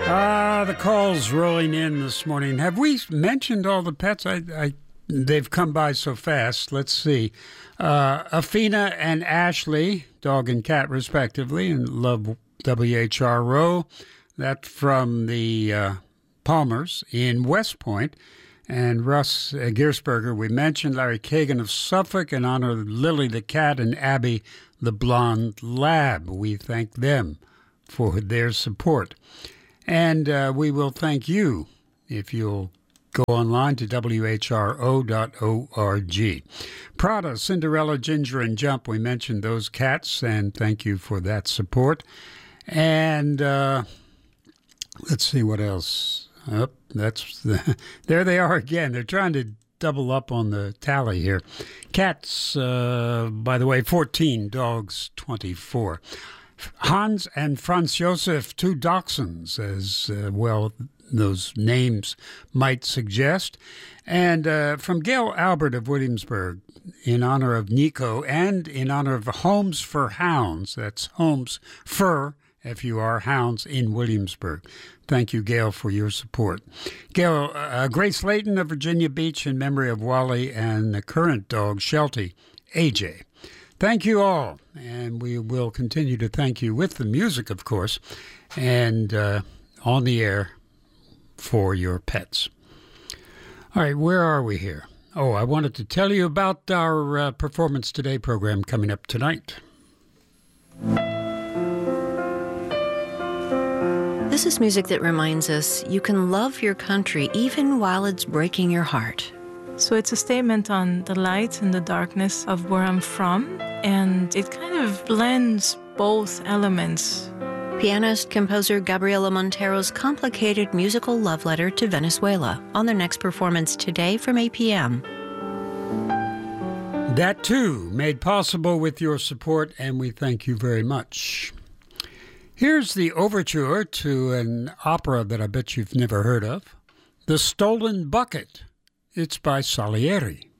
The calls rolling in this morning. Have we mentioned all the pets? They've come by so fast. Let's see. Afina and Ashley, dog and cat respectively, and love WHRO. That's from the Palmers in West Point. And Russ Giersberger, we mentioned. Larry Kagan of Suffolk, in honor of Lily the cat and Abby the blonde lab. We thank them for their support. And we will thank you if you'll go online to whro.org. Prada, Cinderella, Ginger, and Jump. We mentioned those cats, and thank you for that support. And let's see what else. Oh, there they are again. They're trying to double up on the tally here. Cats, by the way, 14. Dogs, 24. Hans and Franz Josef, two dachshunds, as well those names might suggest. And from Gail Albert of Williamsburg, in honor of Nico and in honor of Homes for Hounds. That's Homes for, F-U-R, Hounds in Williamsburg. Thank you, Gail, for your support. Gail, Grace Layton of Virginia Beach, in memory of Wally and the current dog, Sheltie, AJ. Thank you all, and we will continue to thank you with the music, of course, and on the air for your pets. All right, where are we here? Oh, I wanted to tell you about our Performance Today program coming up tonight. This is music that reminds us you can love your country even while it's breaking your heart. So it's a statement on the light and the darkness of where I'm from, and it kind of blends both elements. Pianist, composer Gabriela Montero's complicated musical love letter to Venezuela on their next Performance Today from 8 p.m. That, too, made possible with your support, and we thank you very much. Here's the overture to an opera that I bet you've never heard of, The Stolen Bucket. It's by Salieri.